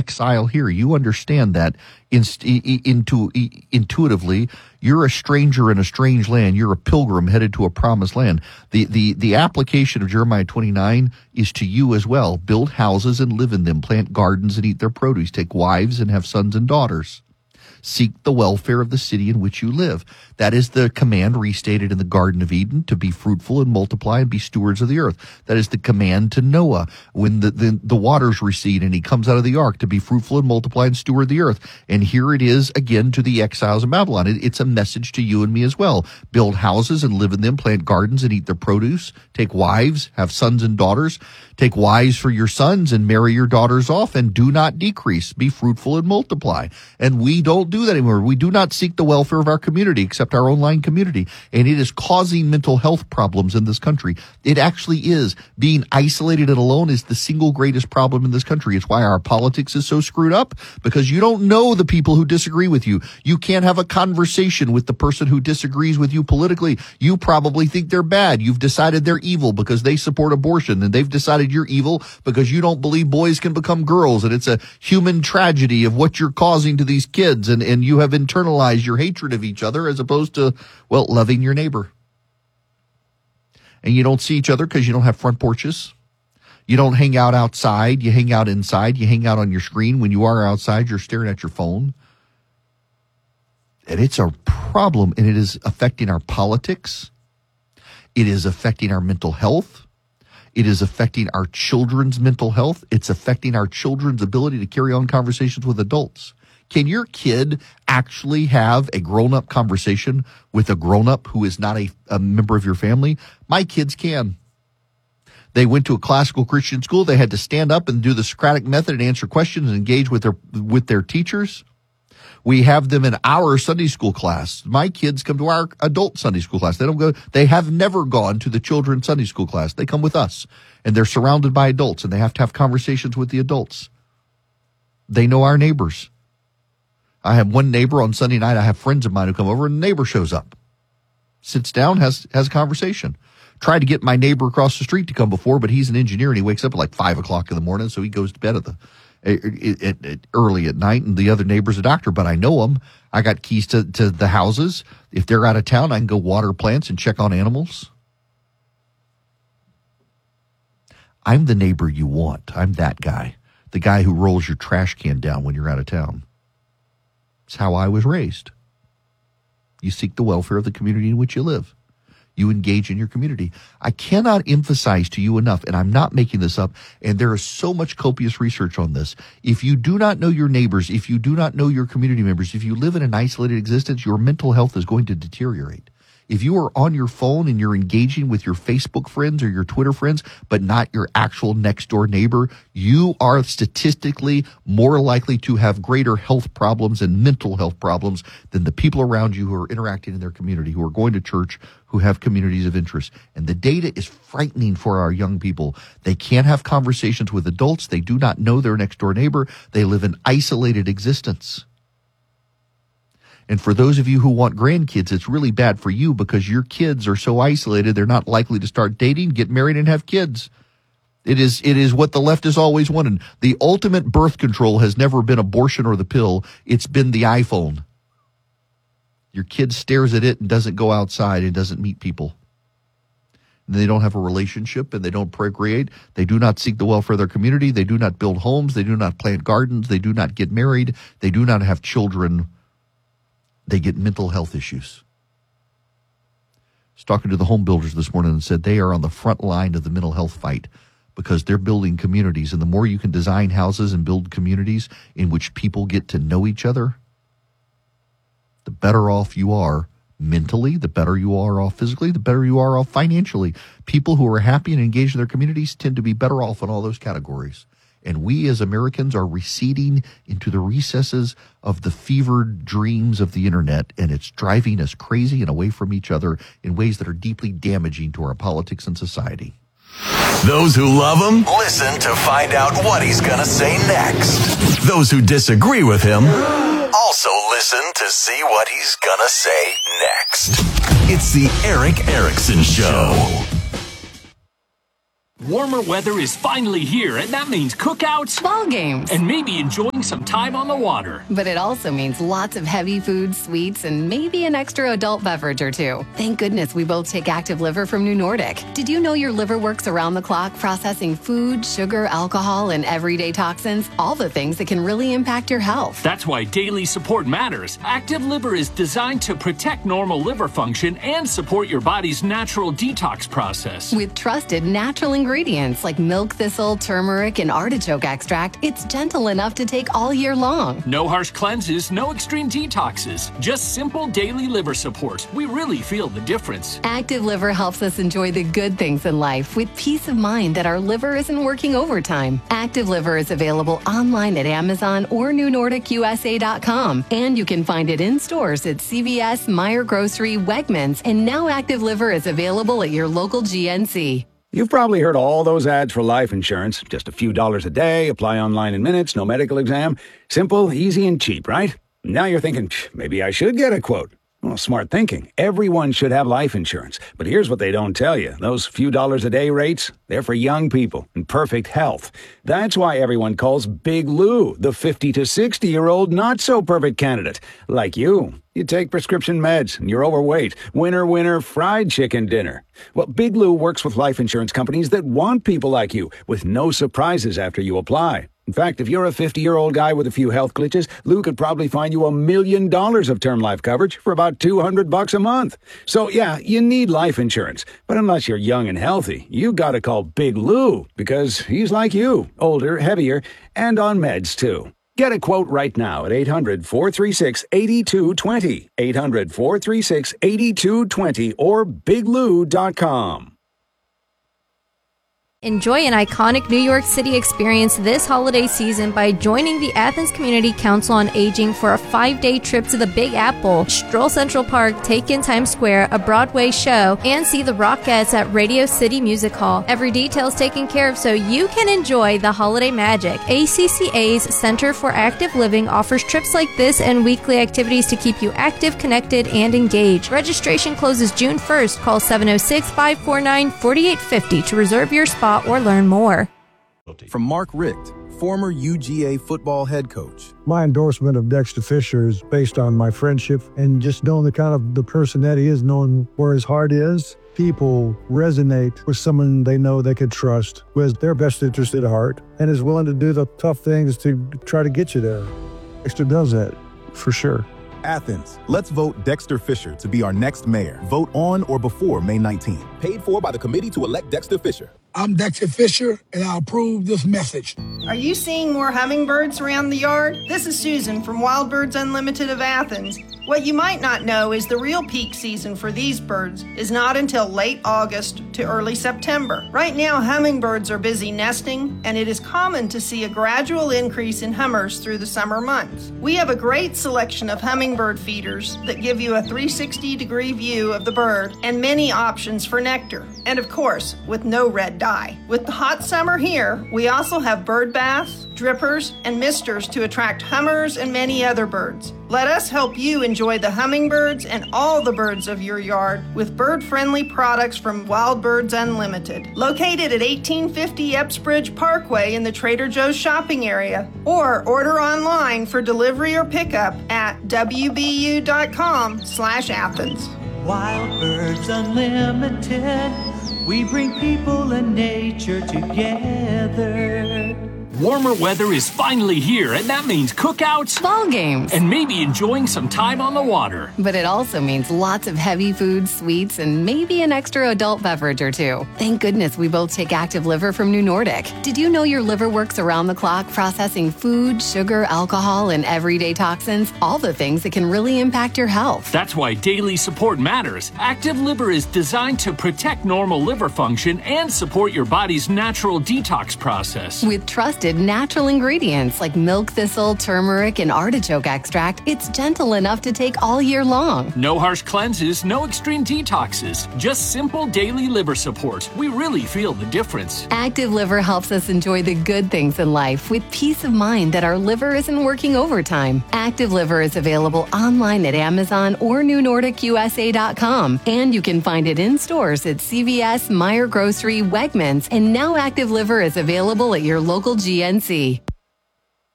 exile here. You understand that intuitively. You're a stranger in a strange land. You're a pilgrim headed to a promised land. The application of Jeremiah 29 is to you as well. Build houses and live in them. Plant gardens and eat their produce. Take wives and have sons and daughters. Seek the welfare of the city in which you live. That is the command restated in the Garden of Eden, to be fruitful and multiply and be stewards of the earth. That is the command to Noah when the waters recede and he comes out of the ark, to be fruitful and multiply and steward the earth. And here it is again to the exiles of Babylon. It's a message to you and me as well. Build houses and live in them, plant gardens and eat their produce, take wives, have sons and daughters, take wives for your sons and marry your daughters off, and do not decrease. Be fruitful and multiply. And we don't do that anymore. We do not seek the welfare of our community except our online community. And it is causing mental health problems in this country. It actually is. Being isolated and alone is the single greatest problem in this country. It's why our politics is so screwed up, because you don't know the people who disagree with you. You can't have a conversation with the person who disagrees with you politically. You probably think they're bad. You've decided they're evil because they support abortion, and they've decided you're evil because you don't believe boys can become girls, and it's a human tragedy of what you're causing to these kids, and you have internalized your hatred of each other as opposed to, well, loving your neighbor. And you don't see each other because you don't have front porches. You don't hang out outside. You hang out inside. You hang out on your screen. When you are outside, you're staring at your phone. And it's a problem, and it is affecting our politics. It is affecting our mental health. It is affecting our children's mental health. It's affecting our children's ability to carry on conversations with adults. Can your kid actually have a grown-up conversation with a grown-up who is not a member of your family? My kids can. They went to a classical Christian school. They had to stand up and do the Socratic method and answer questions and engage with their teachers. We have them in our Sunday school class. My kids come to our adult Sunday school class. They have never gone to the children's Sunday school class. They come with us, and they're surrounded by adults, and they have to have conversations with the adults. They know our neighbors. I have one neighbor on Sunday night. I have friends of mine who come over, and the neighbor shows up, sits down, has a conversation. Tried to get my neighbor across the street to come before, but he's an engineer, and he wakes up at like 5 o'clock in the morning, so he goes to bed early at night, and the other neighbor's a doctor, but I know him. I got keys to the houses. If they're out of town, I can go water plants and check on animals. I'm the neighbor you want. I'm that guy, the guy who rolls your trash can down when you're out of town. It's how I was raised. You seek the welfare of the community in which you live. You engage in your community. I cannot emphasize to you enough, and I'm not making this up, and there is so much copious research on this. If you do not know your neighbors, if you do not know your community members, if you live in an isolated existence, your mental health is going to deteriorate. If you are on your phone and you're engaging with your Facebook friends or your Twitter friends, but not your actual next door neighbor, you are statistically more likely to have greater health problems and mental health problems than the people around you who are interacting in their community, who are going to church, who have communities of interest. And the data is frightening for our young people. They can't have conversations with adults. They do not know their next door neighbor. They live an isolated existence. And for those of you who want grandkids, it's really bad for you because your kids are so isolated, they're not likely to start dating, get married, and have kids. It is what the left has always wanted. The ultimate birth control has never been abortion or the pill. It's been the iPhone. Your kid stares at it and doesn't go outside and doesn't meet people. And they don't have a relationship and they don't procreate. They do not seek the welfare of their community. They do not build homes. They do not plant gardens. They do not get married. They do not have children. They get mental health issues. I was talking to the home builders this morning and said they are on the front line of the mental health fight because they're building communities. And the more you can design houses and build communities in which people get to know each other, the better off you are mentally, the better you are off physically, the better you are off financially. People who are happy and engaged in their communities tend to be better off in all those categories. And we as Americans are receding into the recesses of the fevered dreams of the internet, and it's driving us crazy and away from each other in ways that are deeply damaging to our politics and society. Those who love him, listen to find out what he's going to say next. Those who disagree with him, also listen to see what he's going to say next. It's the Erick Erickson Show. Warmer weather is finally here, and that means cookouts, ball games, and maybe enjoying some time on the water. But it also means lots of heavy food, sweets, and maybe an extra adult beverage or two. Thank goodness we both take Active Liver from New Nordic. Did you know your liver works around the clock processing food, sugar, alcohol, and everyday toxins? All the things that can really impact your health. That's why daily support matters. Active Liver is designed to protect normal liver function and support your body's natural detox process. With trusted natural ingredients like milk thistle, turmeric, and artichoke extract, it's gentle enough to take all year long. No harsh cleanses, no extreme detoxes, just simple daily liver support. We really feel the difference. Active Liver helps us enjoy the good things in life with peace of mind that our liver isn't working overtime. Active Liver is available online at Amazon or NewNordicUSA.com, and you can find it in stores at CVS, Meijer Grocery, Wegmans, and now Active Liver is available at your local GNC. You've probably heard all those ads for life insurance. Just a few dollars a day, apply online in minutes, no medical exam. Simple, easy, and cheap, right? Now you're thinking, maybe I should get a quote. Well, smart thinking. Everyone should have life insurance. But here's what they don't tell you. Those few dollars a day rates, they're for young people in perfect health. That's why everyone calls Big Lou the 50 to 60-year-old not-so-perfect candidate. Like you. You take prescription meds, and you're overweight. Winner, winner, fried chicken dinner. Well, Big Lou works with life insurance companies that want people like you, with no surprises after you apply. In fact, if you're a 50-year-old guy with a few health glitches, Lou could probably find you $1 million of term life coverage for about $200 a month. So, yeah, you need life insurance. But unless you're young and healthy, you gotta call Big Lou, because he's like you, older, heavier, and on meds, too. Get a quote right now at 800-436-8220, 800-436-8220, or biglou.com. Enjoy an iconic New York City experience this holiday season by joining the Athens Community Council on Aging for a 5-day trip to the Big Apple, stroll Central Park, take in Times Square, a Broadway show, and see the Rockettes at Radio City Music Hall. Every detail is taken care of so you can enjoy the holiday magic. ACCA's Center for Active Living offers trips like this and weekly activities to keep you active, connected, and engaged. Registration closes June 1st. Call 706-549-4850 to reserve your spot or learn more. From Mark Richt, former UGA football head coach. My endorsement of Dexter Fisher is based on my friendship and just knowing the person that he is, knowing where his heart is. People resonate with someone they know they could trust, who has their best interest at heart and is willing to do the tough things to try to get you there. Dexter does that, for sure. Athens, let's vote Dexter Fisher to be our next mayor. Vote on or before May 19th. Paid for by the committee to elect Dexter Fisher. I'm Dexter Fisher, and I approve this message. Are you seeing more hummingbirds around the yard? This is Susan from Wild Birds Unlimited of Athens. What you might not know is the real peak season for these birds is not until late August to early September. Right now, hummingbirds are busy nesting, and it is common to see a gradual increase in hummers through the summer months. We have a great selection of hummingbird feeders that give you a 360-degree view of the bird and many options for nectar. And of course, with no red dye. With the hot summer here, we also have bird baths, drippers, and misters to attract hummers and many other birds. Let us help you enjoy the hummingbirds and all the birds of your yard with bird-friendly products from Wild Birds Unlimited. Located at 1850 Epsbridge Parkway in the Trader Joe's shopping area, or order online for delivery or pickup at wbu.com/Athens. Wild Birds Unlimited, we bring people and nature together. Warmer weather is finally here, and that means cookouts, ball games, and maybe enjoying some time on the water. But it also means lots of heavy food, sweets, and maybe an extra adult beverage or two. Thank goodness we both take Active Liver from New Nordic. Did you know your liver works around the clock processing food, sugar, alcohol, and everyday toxins? All the things that can really impact your health. That's why daily support matters. Active Liver is designed to protect normal liver function and support your body's natural detox process. With trusted fermented natural ingredients like milk thistle, turmeric, and artichoke extract, it's gentle enough to take all year long. No harsh cleanses, no extreme detoxes, just simple daily liver support. We really feel the difference. Active Liver helps us enjoy the good things in life with peace of mind that our liver isn't working overtime. Active Liver is available online at Amazon or NewNordicUSA.com, and you can find it in stores at CVS, Meijer Grocery, Wegmans, and now Active Liver is available at your local GNC.